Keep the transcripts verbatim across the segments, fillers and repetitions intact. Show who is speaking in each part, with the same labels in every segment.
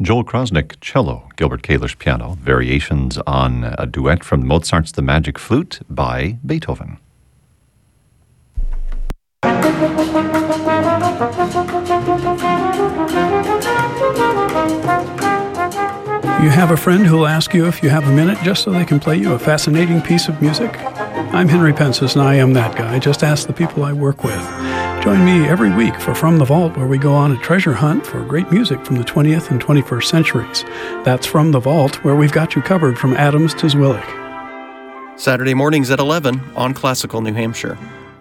Speaker 1: Joel Krosnick, cello, Gilbert Kalish, piano, variations on a duet from Mozart's The Magic Flute by Beethoven.
Speaker 2: You have a friend who'll ask you if you have a minute just so they can play you a fascinating piece of music? I'm Henry Pences, and I am that guy. Just ask the people I work with. Join me every week for From the Vault, where we go on a treasure hunt for great music from the twentieth and twenty-first centuries. That's From the Vault, where we've got you covered from Adams to Zwillig.
Speaker 3: Saturday mornings at eleven on Classical New Hampshire.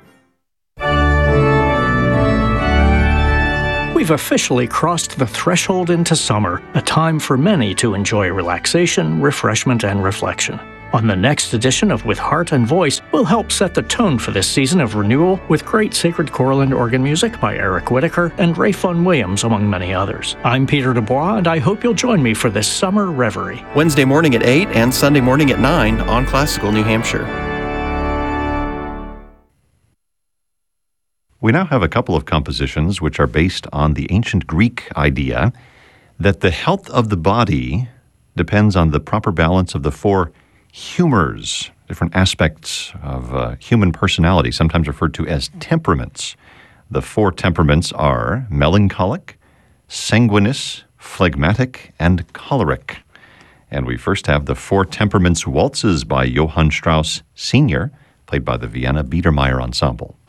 Speaker 4: We've officially crossed the threshold into summer, a time for many to enjoy relaxation, refreshment, and reflection. On the next edition of With Heart and Voice, we'll help set the tone for this season of renewal with great sacred choral and organ music by Eric Whitaker and Ray Fun Williams, among many others. I'm Peter Dubois, and I hope you'll join me for this summer reverie.
Speaker 3: Wednesday morning at eight and Sunday morning at nine on Classical New Hampshire.
Speaker 1: We now have a couple of compositions which are based on the ancient Greek idea that the health of the body depends on the proper balance of the four humors, different aspects of uh, human personality, sometimes referred to as temperaments. The four temperaments are melancholic, sanguineous, phlegmatic, and choleric. And we first have the Four Temperaments Waltzes by Johann Strauss Senior, played by the Vienna Biedermeier Ensemble.